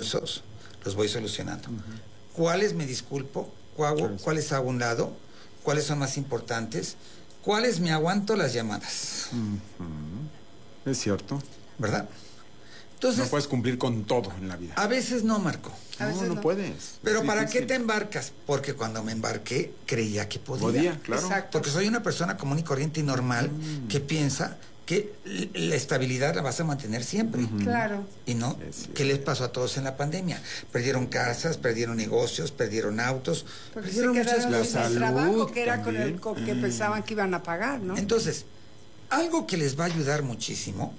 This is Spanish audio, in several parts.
impulsos los voy solucionando. ¿Cuáles me disculpo? ¿Cuáles hago a un lado? ¿Cuáles son más importantes? ¿Cuáles me aguanto las llamadas? Es cierto. ¿Verdad? Entonces, no puedes cumplir con todo en la vida. A veces no, Marco. No puedes. Pero ¿para qué te embarcas? Porque cuando me embarqué creía que podía. Claro. Exacto. Porque soy una persona común y corriente y normal que piensa que la estabilidad la vas a mantener siempre. Claro. Y no, ¿qué les pasó a todos en la pandemia? Perdieron casas, perdieron negocios, perdieron autos, porque perdieron muchas cosas. La salud, trabajo que era también. con el que pensaban que iban a pagar, ¿no? Entonces, algo que les va a ayudar muchísimo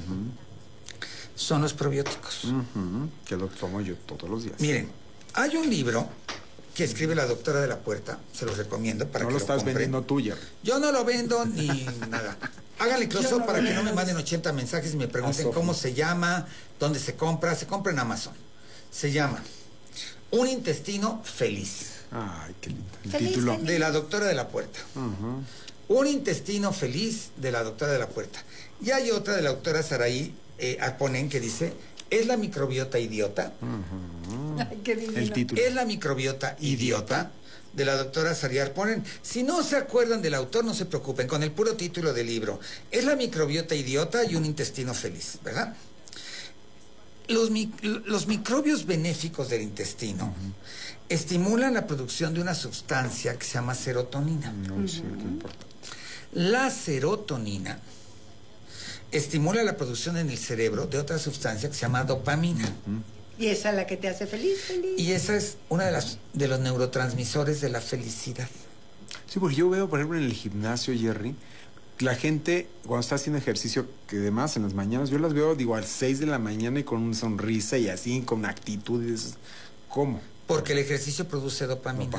son los probióticos. Que lo tomo yo todos los días. Miren, hay un libro que escribe la doctora de la Puerta, se los recomiendo para no que lo lo estás compren. vendiendo tú, Jerry. Yo no lo vendo ni nada. Háganle close para que no me manden 80 mensajes y me pregunten cómo se llama, dónde se compra. Se compra en Amazon. Se llama Un intestino feliz. Ay, qué lindo. El Feliz, título. feliz. De la doctora de la Puerta. Un intestino feliz de la doctora de la Puerta. Y hay otra de la doctora Saraí Arponen que dice, ¿es la microbiota idiota? Ay, qué divino. El título. ¿Es la microbiota idiota? De la doctora Saraí Arponen. Si no se acuerdan del autor, no se preocupen, con el puro título del libro. Es la microbiota idiota y un intestino feliz, ¿verdad? Los microbios benéficos del intestino estimulan la producción de una sustancia que se llama serotonina. Sí, qué importante. La serotonina estimula la producción en el cerebro de otra sustancia que se llama dopamina. Y esa es la que te hace feliz. Y esa es una de los neurotransmisores de la felicidad. Sí, porque yo veo, por ejemplo, en el gimnasio, Jerry, la gente, cuando está haciendo ejercicio, que además en las mañanas, yo las veo, digo, a las 6 de la mañana y con una sonrisa y así, con actitud. Y dices, ¿cómo? Porque el ejercicio produce dopamina.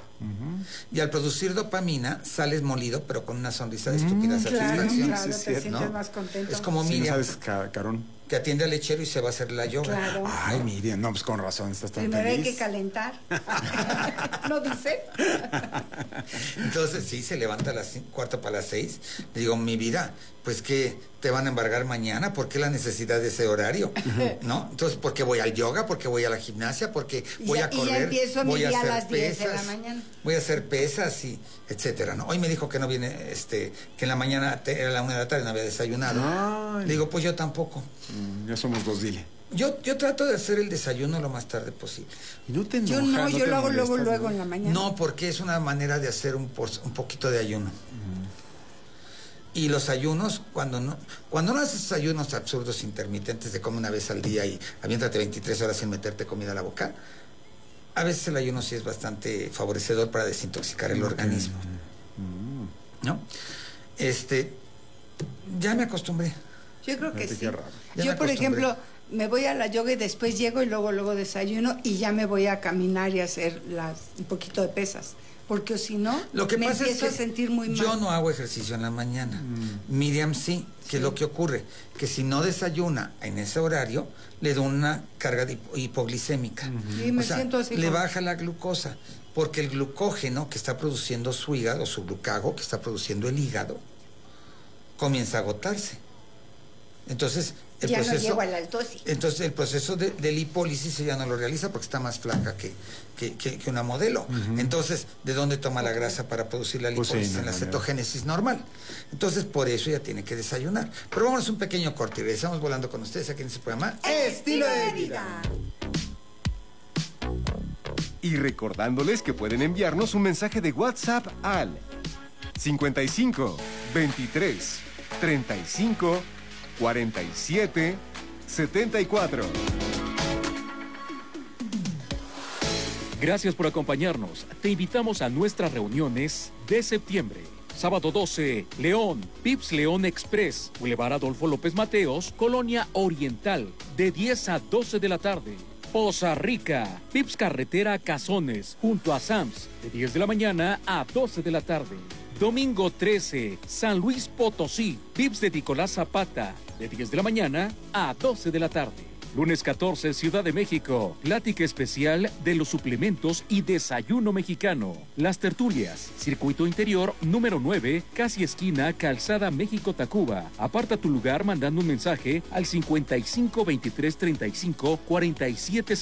Y al producir dopamina, sales molido, pero con una sonrisa de estúpida satisfacción. Claro, te Sí, sientes ¿no? más contento. Es como Si no Miriam, sabes, Carón. que atiende al lechero y se va a hacer la yoga. Claro. Ay, Miriam, no, pues con razón, estás tan Primero hay feliz. que calentar. ¿No dice? Entonces, sí, se levanta a las 5:45. Le digo, mi vida, pues que te van a embargar mañana, ¿por qué la necesidad de ese horario? ¿No? Entonces, ¿por qué voy al yoga? ¿Por qué voy a la gimnasia? Porque voy a correr, y ya empiezo mi voy a día a hacer las 10 de la pesas, mañana. voy a hacer pesas y etcétera, ¿no? Hoy me dijo que no viene, que en la mañana era la 1 de la tarde, no había desayunado. Ay. Le digo, pues yo tampoco. Ya somos dos, dile. Yo trato de hacer el desayuno lo más tarde posible. ¿Y no te enojas? Yo no, yo te lo hago molestas, luego ¿no? en la mañana. No, porque es una manera de hacer un poquito de ayuno. Y los ayunos, cuando no haces ayunos absurdos intermitentes de come una vez al día y aviéntate 23 horas sin meterte comida a la boca, a veces el ayuno sí es bastante favorecedor para desintoxicar el organismo. ¿No? Ya me acostumbré. Yo creo que Fíjate sí. qué raro. Ya Yo, me por acostumbré. ejemplo, me voy a la yoga y después llego y luego desayuno y ya me voy a caminar y a hacer un poquito de pesas. Porque si no, Lo que me pasa es empiezo que a sentir muy mal. yo no hago ejercicio en la mañana. Miriam sí. ¿Qué es lo que ocurre? Que si no desayuna en ese horario, le da una carga hipoglicémica. Sí, me siento así le como- baja la glucosa, porque el glucógeno que está produciendo su hígado, su glucago, que está produciendo el hígado, comienza a agotarse. Entonces, el Ya no proceso... llego a la altosis. Entonces, el proceso de lipólisis ella no lo realiza porque está más flaca que una modelo. Entonces, ¿de dónde toma la grasa para producir la Pues sí, lipólisis? no, En la no, cetogénesis normal. Entonces, por eso ella tiene que desayunar. Pero vámonos un pequeño corte y regresamos volando con ustedes aquí en este programa. Estilo de vida. Y recordándoles que pueden enviarnos un mensaje de WhatsApp al 55 23 35 47 74. Gracias por acompañarnos. Te invitamos a nuestras reuniones de septiembre. Sábado 12, León, Pips León Express, Boulevard Adolfo López Mateos, Colonia Oriental, de 10 a 12 de la tarde. Poza Rica, Pips Carretera Cazones, junto a Sams, de 10 de la mañana a 12 de la tarde. Domingo 13, San Luis Potosí, Pips de Nicolás Zapata, de 10 de la mañana a 12 de la tarde. Lunes 14, Ciudad de México, plática especial de los suplementos y desayuno mexicano. Las tertulias, circuito interior número 9, casi esquina, Calzada México-Tacuba. Aparta tu lugar mandando un mensaje al 55 23 35 47